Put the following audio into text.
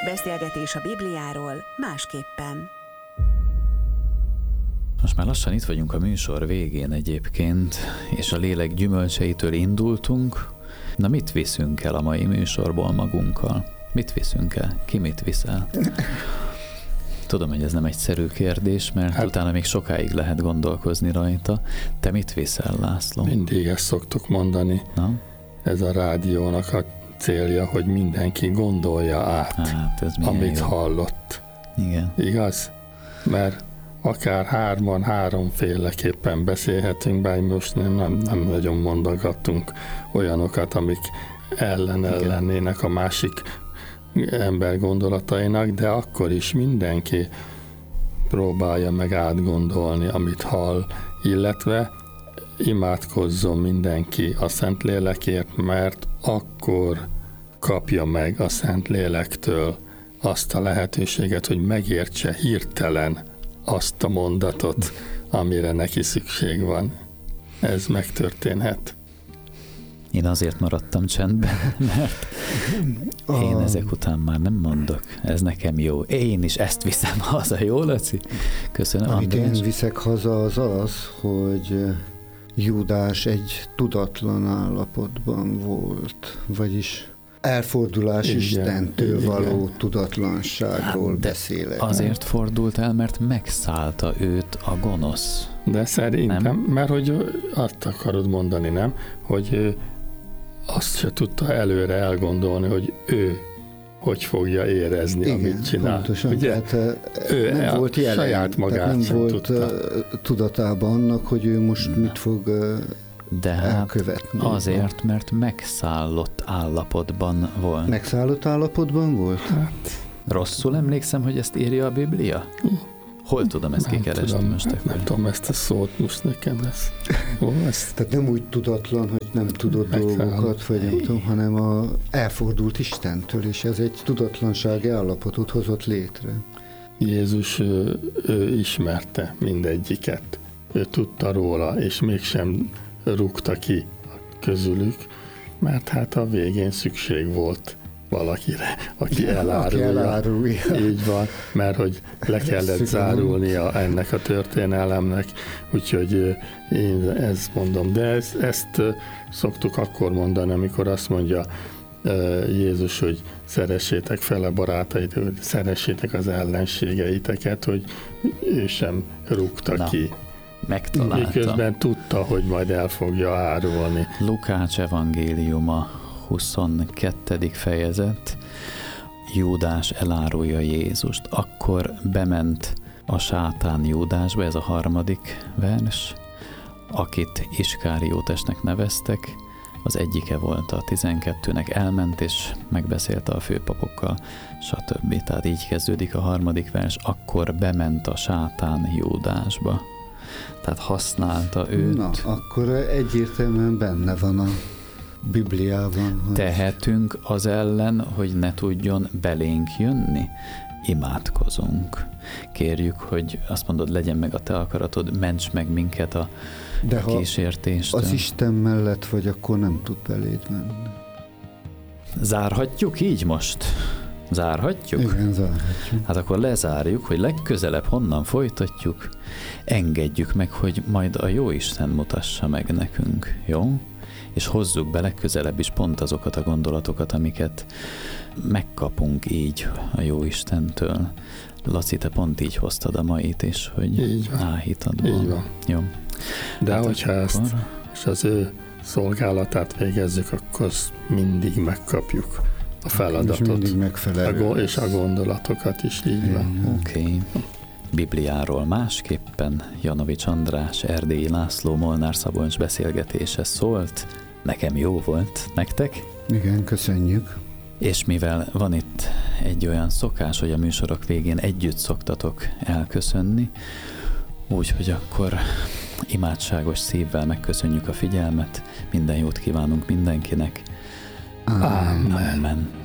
Beszélgetés a Bibliáról másképpen. Most már lassan itt vagyunk a műsor végén egyébként, és a lélek gyümölcseitől indultunk. Na, mit viszünk el a mai műsorból magunkkal? Mit viszünk el? Ki mit viszel? Tudom, hogy ez nem egyszerű kérdés, mert utána még sokáig lehet gondolkozni rajta. Te mit viszel, László? Mindig ezt szoktuk mondani. Na? Ez a rádiónak a célja, hogy mindenki gondolja át, amit hallott. Igen. Igaz? Mert akár háromféleképpen beszélhetünk, bár most nem nagyon mondogattunk olyanokat, amik ellennének a másik ember gondolatainak, de akkor is mindenki próbálja meg átgondolni, amit hall, illetve imádkozzon mindenki a Szentlélekért, mert akkor kapja meg a Szentlélektől azt a lehetőséget, hogy megértse hirtelen azt a mondatot, amire neki szükség van. Ez megtörténhet. Én azért maradtam csendben, mert én ezek után már nem mondok. Ez nekem jó. Én is ezt viszem haza, jó, Laci? Köszönöm, Amit András. én viszek haza az, hogy Júdás egy tudatlan állapotban volt, vagyis elfordulás Istentől való tudatlanságról beszélek. Azért fordult el, mert megszállta őt a gonosz. De szerintem, nem? Mert hogy azt akarod mondani, nem? Hogy azt se tudta előre elgondolni, hogy ő hogy fogja érezni, igen, amit csinál. Pontosan, ugye? Ő nem volt jelen, saját magát nem sem volt tudta. tudatában annak, hogy ő most mit fog de elkövetni. Azért, mert megszállott állapotban volt. Megszállott állapotban volt? Rosszul emlékszem, hogy ezt írja a Biblia? Hol tudom ezt kikeresni most? Nem tudom ezt a szót most nekem lesz. Tehát nem úgy tudatlan, hogy nem tudott dolgokat, vagy nem tudom, hanem elfordult Istentől, és ez egy tudatlansági állapotot hozott létre. Jézus ő ismerte mindegyiket. Ő tudta róla, és mégsem rúgta ki közülük, mert hát a végén szükség volt valakire, aki elárulja. Így van, mert hogy le kellett zárulnia ennek a történelemnek, úgyhogy én ezt mondom. De ezt szoktuk akkor mondani, amikor azt mondja Jézus, hogy szeressétek fel a barátait, hogy szeressétek az ellenségeiteket, hogy ő sem rúgta ki. Megtalálta. Miközben tudta, hogy majd el fogja árulni. Lukács evangéliuma 22. fejezet, Júdás elárulja Jézust. Akkor bement a sátán Júdásba, ez a 3. vers, akit Iskáriótesnek neveztek, az egyike volt a 12-nek, elment és megbeszélte a főpapokkal, stb. Tehát így kezdődik a 3. vers, akkor bement a sátán Júdásba. Tehát használta őt. Na, akkor egyértelműen benne van a Bibliában. Hogy... Tehetünk az ellen, hogy ne tudjon belénk jönni? Imádkozunk. Kérjük, hogy azt mondod, legyen meg a te akaratod, ments meg minket a kísértéstől. Az Isten mellett vagy, akkor nem tud beléd menni. Zárhatjuk így most? Zárhatjuk? Igen, zárhatjuk. Hát akkor lezárjuk, hogy legközelebb honnan folytatjuk, engedjük meg, hogy majd a Jóisten mutassa meg nekünk, jó? És hozzuk be legközelebb is pont azokat a gondolatokat, amiket megkapunk így a Jóistentől. Laci, te pont így hoztad a mait is, hogy áhítadból. Így van. Jó. De hát hogyha ezt és az ő szolgálatát végezzük, akkor mindig megkapjuk a feladatot. És a gondolatokat is, így van. Oké. Bibliáról másképpen Janovics András, Erdélyi László, Molnár Szabolcs beszélgetése szólt. Nekem jó volt. Nektek? Igen, köszönjük. És mivel van itt egy olyan szokás, hogy a műsorok végén együtt szoktatok elköszönni, úgyhogy akkor imádságos szívvel megköszönjük a figyelmet, minden jót kívánunk mindenkinek. Amen. Amen.